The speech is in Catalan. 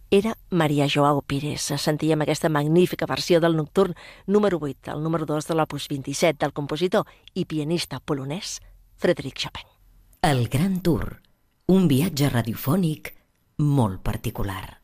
era Maria Joao Pires. Sentíem aquesta magnífica versió del nocturn número 8, el número 2 de l'opus 27 del compositor i pianista polonès Frédéric Chopin. El Gran Tour, un viatge radiofònic molt particular.